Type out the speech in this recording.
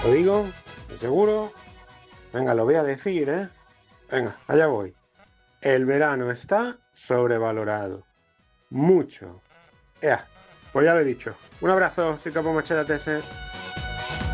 ¿Lo digo? ¿De seguro? Venga, lo voy a decir, ¿eh? Venga, allá voy. El verano está sobrevalorado. Mucho. Ea, pues ya lo he dicho. Un abrazo, soy Capo Machete TS.